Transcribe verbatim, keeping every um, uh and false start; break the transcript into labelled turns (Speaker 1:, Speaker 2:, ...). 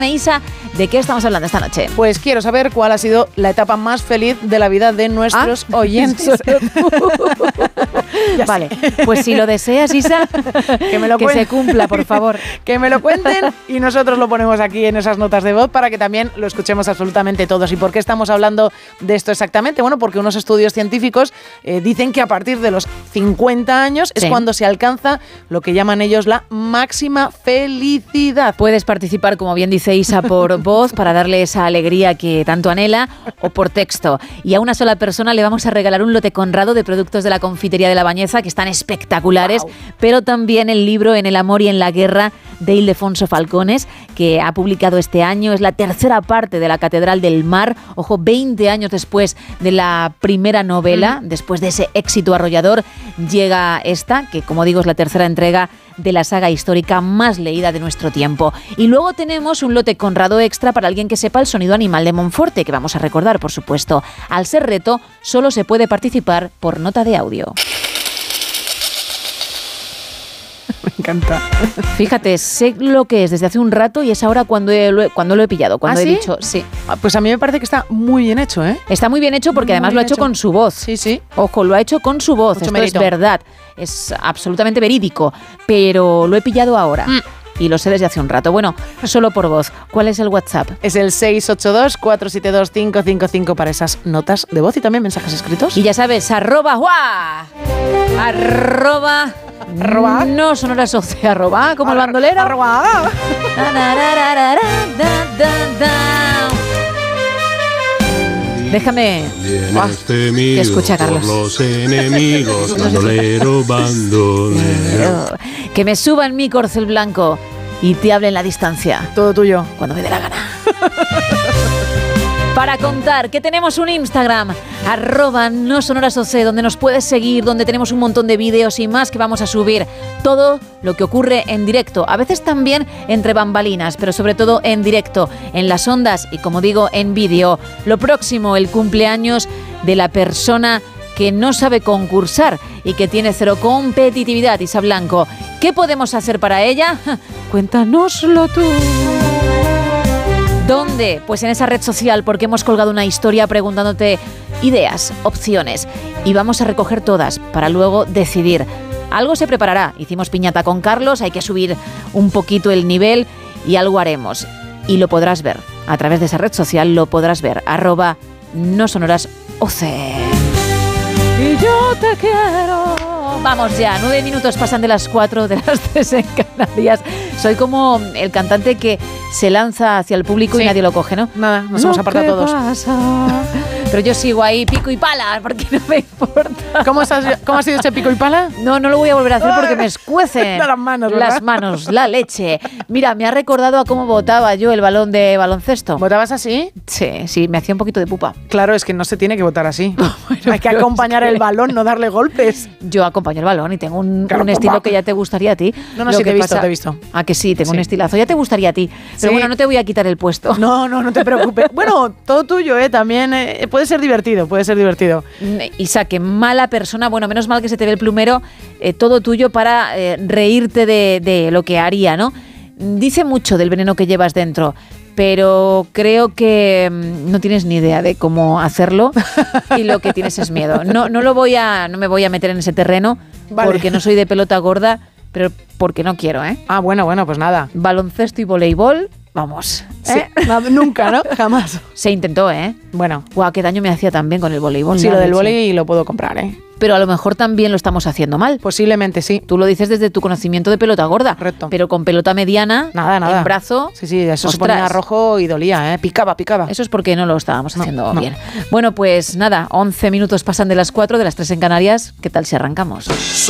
Speaker 1: Isa, ¿de qué estamos hablando esta noche?
Speaker 2: Pues quiero saber cuál ha sido la etapa más feliz de la vida de nuestros
Speaker 1: ¿Ah?
Speaker 2: oyentes.
Speaker 1: Vale, pues si lo deseas, Isa,
Speaker 2: que, me lo
Speaker 1: que se cumpla, por favor.
Speaker 2: Que me lo cuenten y nosotros lo ponemos aquí en esas notas de voz para que también lo escuchemos absolutamente todos. ¿Y por qué estamos hablando de esto exactamente? Bueno, porque unos estudios científicos eh, dicen que a partir de los cincuenta años es
Speaker 1: sí.
Speaker 2: cuando se alcanza lo que llaman ellos la máxima felicidad.
Speaker 1: Puedes participar, como bien dice Isa, por voz para darle esa alegría que tanto anhela, o por texto. Y a una sola persona le vamos a regalar un lote conrado de productos de la confitería de La Bañeza, que están espectaculares, wow. Pero también el libro En el amor y en la guerra de Ildefonso Falcones, que ha publicado este año. Es la tercera parte de La Catedral del Mar, ojo, veinte años después de la primera novela, mm. después de ese éxito arrollador, llega esta, que como digo es la tercera entrega de la saga histórica más leída de nuestro tiempo. Y luego tenemos un lote conrado extra para alguien que sepa el sonido animal de Monforte, que vamos a recordar, por supuesto. Al ser reto, solo se puede participar por nota de audio.
Speaker 2: Me encanta.
Speaker 1: Fíjate, sé lo que es desde hace un rato y es ahora cuando, he, lo, he, cuando lo he pillado, cuando
Speaker 2: ¿Ah,
Speaker 1: he
Speaker 2: sí?
Speaker 1: dicho sí.
Speaker 2: Pues a mí me parece que está muy bien hecho, ¿eh?
Speaker 1: Está muy bien hecho porque
Speaker 2: muy
Speaker 1: además lo ha hecho, hecho con su voz.
Speaker 2: Sí, sí.
Speaker 1: Ojo, lo ha hecho con su voz.
Speaker 2: Mucho
Speaker 1: Esto
Speaker 2: mérito.
Speaker 1: Es verdad. Es absolutamente verídico. Pero lo he pillado ahora. Mm. Y lo sé desde hace un rato. Bueno, solo por voz. ¿Cuál es el WhatsApp?
Speaker 2: Es el seis ocho dos, cuatro siete dos, cinco cinco cinco para esas notas de voz y también mensajes escritos.
Speaker 1: Y ya sabes, arroba guá. Arroba.
Speaker 2: Arroba.
Speaker 1: No sonora socia, arroba, como Ar- el bandolero.
Speaker 2: Arroba.
Speaker 1: Déjame
Speaker 3: ah,
Speaker 1: que escuche a Carlos.
Speaker 3: Los enemigos, bandolero, bandolero.
Speaker 1: Que me suba en mi corcel blanco y te hable en la distancia.
Speaker 2: Todo tuyo.
Speaker 1: Cuando me dé la gana. Para contar que tenemos un Instagram, arroba no sonoras oc, donde nos puedes seguir, donde tenemos un montón de vídeos y más que vamos a subir. Todo lo que ocurre en directo, a veces también entre bambalinas, pero sobre todo en directo, en las ondas y, como digo, en vídeo. Lo próximo, el cumpleaños de la persona que no sabe concursar y que tiene cero competitividad, Isa Blanco. ¿Qué podemos hacer para ella? Cuéntanoslo tú. ¿Dónde? Pues en esa red social, porque hemos colgado una historia preguntándote ideas, opciones, y vamos a recoger todas para luego decidir. Algo se preparará. Hicimos piñata con Carlos, hay que subir un poquito el nivel y algo haremos. Y lo podrás ver. A través de esa red social lo podrás ver. Arroba no sonoras oc. Y yo te quiero. Vamos ya, nueve minutos pasan de las cuatro, de las tres en Canarias. Soy como el cantante que se lanza hacia el público sí. y nadie lo coge, ¿no?
Speaker 2: Nada, nos hemos apartado todos.
Speaker 1: Pasa? Pero yo sigo ahí pico y pala, porque no me importa.
Speaker 2: ¿Cómo, estás, ¿Cómo ha sido ese pico y pala?
Speaker 1: No, no lo voy a volver a hacer porque me escuecen
Speaker 2: las manos, ¿verdad?
Speaker 1: Las manos, la leche. Mira, me ha recordado a cómo botaba yo el balón de baloncesto.
Speaker 2: ¿Botabas así?
Speaker 1: Sí, sí, me hacía un poquito de pupa.
Speaker 2: Claro, es que no se tiene que botar así. Bueno, hay que acompañar es que... el balón, no darle golpes.
Speaker 1: Yo acompaño el balón y tengo un,
Speaker 2: claro,
Speaker 1: un estilo que ya te gustaría a ti.
Speaker 2: No, no, sí, te he visto, pasa... te he visto.
Speaker 1: Ah, que sí, tengo
Speaker 2: sí.
Speaker 1: un estilazo. Ya te gustaría a ti. Pero sí. Bueno, no te voy a quitar el puesto.
Speaker 2: No, no, no te preocupes. Bueno, todo tuyo, ¿eh? También eh, puede ser divertido, puede ser divertido.
Speaker 1: Isa, qué mala persona. Bueno, menos mal que se te ve el plumero. Eh, todo tuyo para eh, reírte de, de lo que haría, ¿no? Dice mucho del veneno que llevas dentro, pero creo que no tienes ni idea de cómo hacerlo y lo que tienes es miedo. No, no lo voy a, no me voy a meter en ese terreno, vale. Porque no soy de pelota gorda, pero porque no quiero, ¿eh?
Speaker 2: Ah, bueno, bueno, pues nada.
Speaker 1: Baloncesto y voleibol, vamos. ¿eh?
Speaker 2: Sí, no, nunca, ¿no? Jamás.
Speaker 1: Se intentó, ¿eh?
Speaker 2: Bueno.
Speaker 1: Guau, qué daño me hacía también con el voleibol.
Speaker 2: Sí, lo del voleibol lo puedo comprar, ¿eh?
Speaker 1: Pero a lo mejor también lo estamos haciendo mal.
Speaker 2: Posiblemente sí.
Speaker 1: Tú lo dices desde tu conocimiento de pelota gorda.
Speaker 2: Correcto.
Speaker 1: Pero con pelota mediana,
Speaker 2: nada, nada.
Speaker 1: En brazo.
Speaker 2: Sí, sí, eso
Speaker 1: ostras.
Speaker 2: Se ponía rojo y dolía, ¿eh? Picaba, picaba.
Speaker 1: Eso es porque no lo estábamos haciendo
Speaker 2: no, no.
Speaker 1: bien. Bueno, pues nada, once minutos pasan de las cuatro, de las tres en Canarias. ¿Qué tal si arrancamos?